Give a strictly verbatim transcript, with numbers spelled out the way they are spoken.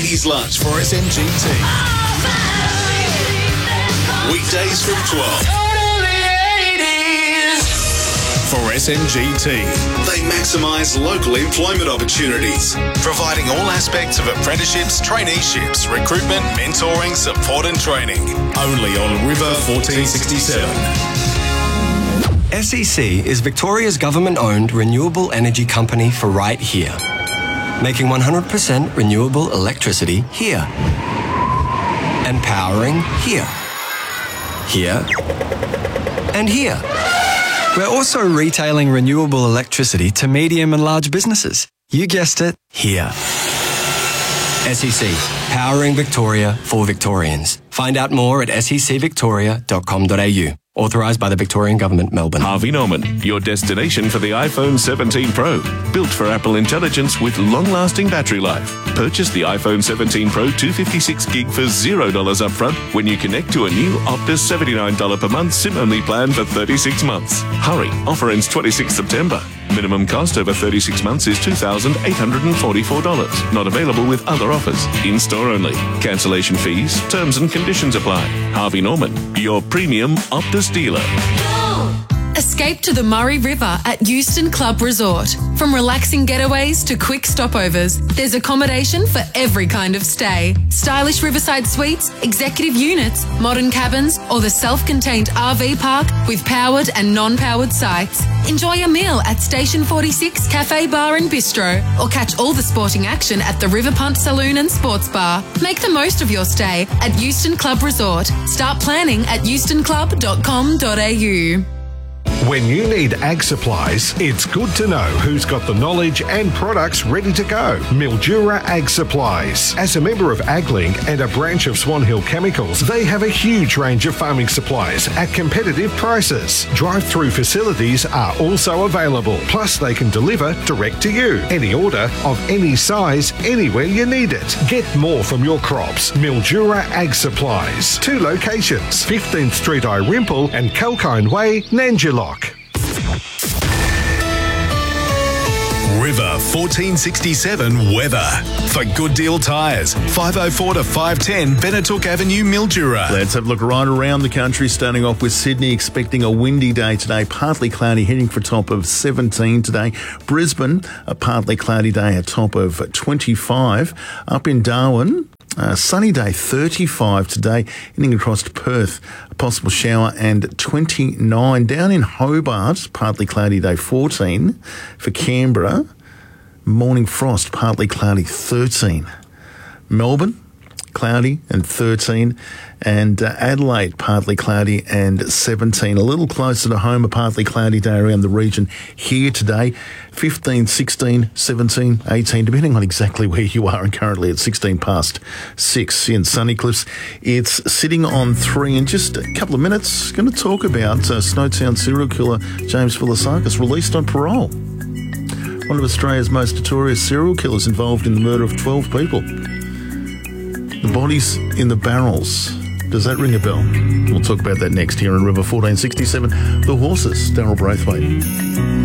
eighties lunch for S M G T. Weekdays from twelve. For S M G T, they maximise local employment opportunities, providing all aspects of apprenticeships, traineeships, recruitment, mentoring, support and training. Only on River fourteen sixty-seven. S E C is Victoria's government-owned renewable energy company for right here, making one hundred percent renewable electricity here, and powering here, here, and here. We're also retailing renewable electricity to medium and large businesses. You guessed it, here. S E C, powering Victoria for Victorians. Find out more at s e c victoria dot com dot a u. Authorised by the Victorian Government, Melbourne. Harvey Norman, your destination for the iPhone seventeen Pro. Built for Apple intelligence with long-lasting battery life. Purchase the iPhone seventeen Pro two fifty-six gig for zero dollars upfront when you connect to a new Optus seventy-nine dollars per month SIM-only plan for thirty-six months. Hurry, offer ends twenty-sixth September. Minimum cost over thirty-six months is two thousand eight hundred forty-four dollars. Not available with other offers. In-store only. Cancellation fees, terms and conditions apply. Harvey Norman, your premium Optus dealer. Escape to the Murray River at Euston Club Resort. From relaxing getaways to quick stopovers, there's accommodation for every kind of stay. Stylish riverside suites, executive units, modern cabins, or the self-contained R V park with powered and non-powered sites. Enjoy a meal at Station forty-six Cafe Bar and Bistro, or catch all the sporting action at the River Punt Saloon and Sports Bar. Make the most of your stay at Euston Club Resort. Start planning at euston club dot com dot a u. When you need ag supplies, it's good to know who's got the knowledge and products ready to go. Mildura Ag Supplies. As a member of AgLink and a branch of Swan Hill Chemicals, they have a huge range of farming supplies at competitive prices. Drive-through facilities are also available. Plus, they can deliver direct to you. Any order of any size, anywhere you need it. Get more from your crops. Mildura Ag Supplies. Two locations, fifteenth Street Irimple and Kalkine Way, Nanjilock. River fourteen sixty-seven weather. For Good Deal Tyres, five oh four to five ten Benetook Avenue, Mildura. Let's have a look right around the country, starting off with Sydney, expecting a windy day today, partly cloudy, heading for a top of seventeen today. Brisbane, a partly cloudy day, a top of twenty-five. Up in Darwin, Uh, sunny day, thirty-five today, heading across to Perth, a possible shower, and twenty-nine. Down in Hobart, partly cloudy day, fourteen. For Canberra, morning frost, partly cloudy, thirteen. Melbourne, cloudy and thirteen. And uh, Adelaide, partly cloudy and seventeen. A little closer to home, a partly cloudy day around the region here today. fifteen, sixteen, seventeen, eighteen, depending on exactly where you are, and currently at sixteen past six in Sunny Cliffs. It's sitting on three. In just a couple of minutes, going to talk about uh, Snowtown serial killer James Philisakis, released on parole. One of Australia's most notorious serial killers, involved in the murder of twelve people. The bodies in the barrels. Does that ring a bell? We'll talk about that next here on River fourteen sixty-seven. The Horses, Daryl Braithwaite.